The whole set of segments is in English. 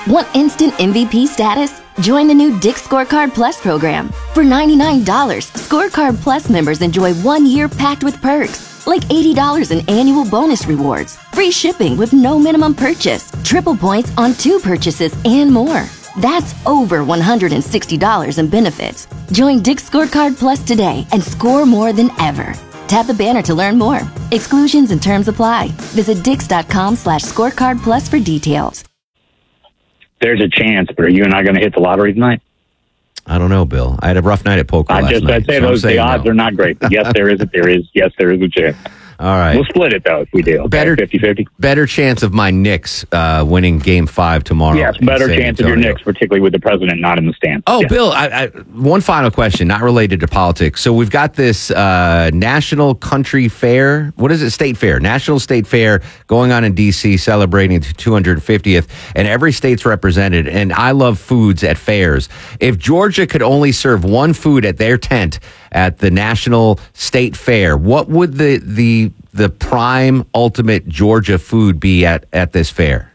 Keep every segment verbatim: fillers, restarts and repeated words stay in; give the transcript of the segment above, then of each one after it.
Want instant M V P status? Join the new Dick's Scorecard Plus program. For ninety-nine dollars, Scorecard Plus members enjoy one year packed with perks, like eighty dollars in annual bonus rewards, free shipping with no minimum purchase, triple points on two purchases, and more. That's over one hundred sixty dollars in benefits. Join Dick's Scorecard Plus today and score more than ever. Tap the banner to learn more. Exclusions and terms apply. Visit dix.com slash scorecard plus for details. There's a chance, but are you and I going to hit the lottery tonight? I don't know, Bill. I had a rough night at poker I last just, night. I'd say so those, the odds no. are not great. But yes, there is. There is. Yes, there is a chance. All right. We'll split it, though, if we do. Okay? Better fifty-fifty. Better chance of my Knicks uh, winning game five tomorrow. Yes, better chance of your Knicks, particularly with the president not in the stands. Oh, yes. Bill, I, I, one final question, not related to politics. So we've got this uh, National Country Fair. What is it? State Fair. National State Fair going on in D C celebrating the two hundred fiftieth. And every state's represented. And I love foods at fairs. If Georgia could only serve one food at their tent at the National State Fair, what would the the the prime ultimate Georgia food be at, at this fair?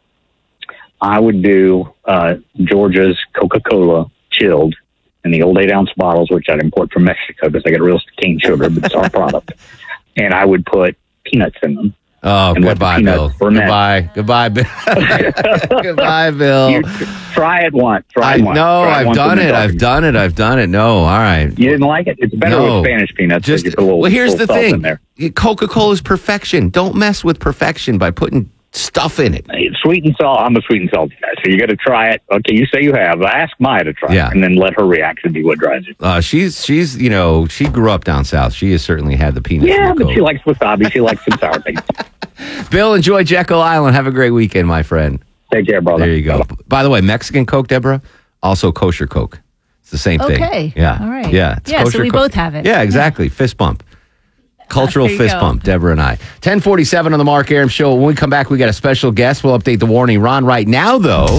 I would do uh, Georgia's Coca-Cola chilled in the old eight ounce bottles, which I'd import from Mexico because they get real cane sugar, but it's our product. And I would put peanuts in them. Oh, goodbye, Bill. Goodbye. Goodbye, Bill. Goodbye, Bill. You try it once. Try I, it once. No, try I've once done it. I've done it. I've done it. No, all right. You didn't like it? It's better no. with Spanish peanuts. Just, you put a little, well, here's little the salt thing. In there. Coca-Cola is perfection. Don't mess with perfection by putting stuff in it. Sweet and salt. I'm a sweet and salty guy, so you got to try it. Okay, you say you have. Ask Maya to try yeah. it, and then let her reaction be what drives it. Uh, she's she's you know she grew up down south. She has certainly had the peanuts. Yeah, the but she likes wasabi. She likes some sour things. Bill, enjoy Jekyll Island. Have a great weekend, my friend. Take care, brother. There you go. Bye-bye. By the way, Mexican Coke, Deborah, also kosher Coke. It's the same thing. Okay. Yeah. All right. Yeah. It's yeah. kosher So we Coke. both have it. Yeah. Exactly. Yeah. Fist bump. Cultural fist go. bump, Deborah and I. ten forty-seven on the Mark Arum Show. When we come back, we got a special guest. We'll update the warning. Ron, right now, though,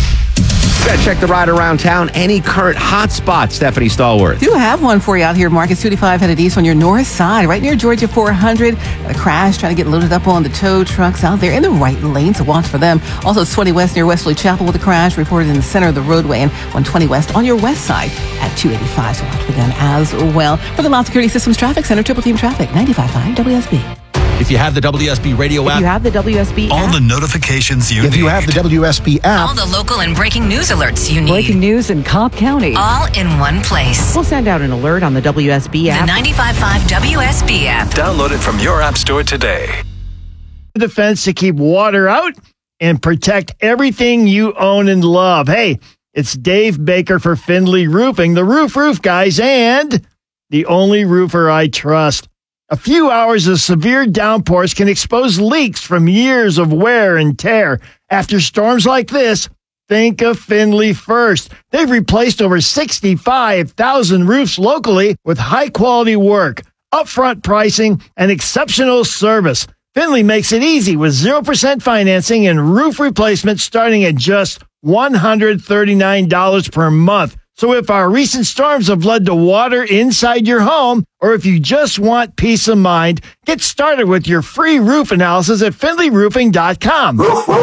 we got to check the ride around town. Any current hot spots, Stephanie Stallworth? Do have one for you out here, Marcus two eighty-five headed east on your north side, right near Georgia four hundred. A crash trying to get loaded up on the tow trucks out there in the right lane, so watch for them. Also, it's twenty west near Wesley Chapel with a crash reported in the center of the roadway, and one twenty west on your west side at two eighty-five, so watch for them as well. For the Lot Security Systems Traffic Center, Triple Team Traffic, ninety-five point five W S B. If you have the W S B radio app, If you have the W S B all app. the notifications you If need. you have the W S B app, All the local and breaking news alerts you need. Breaking news in Cobb County. All in one place. We'll send out an alert on the W S B The app. ninety-five point five W S B app. Download it from your app store today. Defense to keep water out and protect everything you own and love. Hey, it's Dave Baker for Findlay Roofing, the roof roof guys, and the only roofer I trust. A few hours of severe downpours can expose leaks from years of wear and tear. After storms like this, think of Findlay first. They've replaced over sixty-five thousand roofs locally with high-quality work, upfront pricing, and exceptional service. Findlay makes it easy with zero percent financing and roof replacement starting at just one hundred thirty-nine dollars per month. So if our recent storms have led to water inside your home, or if you just want peace of mind, get started with your free roof analysis at findlay roofing dot com.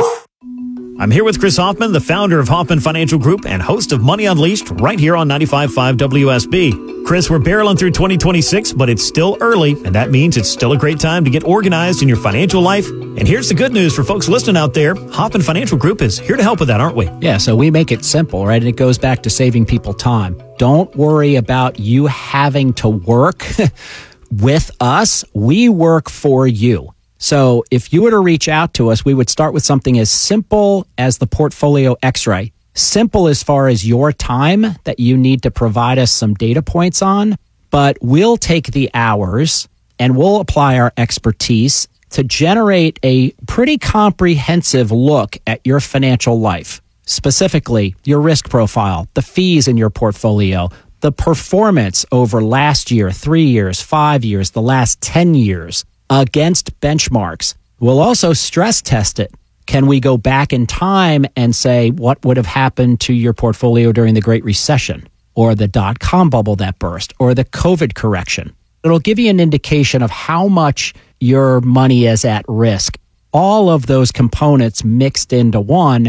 I'm here with Chris Hoffman, the founder of Hoffman Financial Group and host of Money Unleashed right here on ninety-five point five W S B. Chris, we're barreling through twenty twenty-six, but it's still early, and that means it's still a great time to get organized in your financial life. And here's the good news for folks listening out there. Hoffman Financial Group is here to help with that, aren't we? Yeah, so we make it simple, right? And it goes back to saving people time. Don't worry about you having to work with us. We work for you. So if you were to reach out to us, we would start with something as simple as the portfolio x-ray. Simple as far as your time that you need to provide us some data points on, but we'll take the hours and we'll apply our expertise to generate a pretty comprehensive look at your financial life, specifically your risk profile, the fees in your portfolio, the performance over last year, three years, five years, the last ten years against benchmarks. We'll also stress test it. Can we go back in time and say what would have happened to your portfolio during the Great Recession or the dot-com bubble that burst or the COVID correction? It'll give you an indication of how much your money is at risk. All of those components mixed into one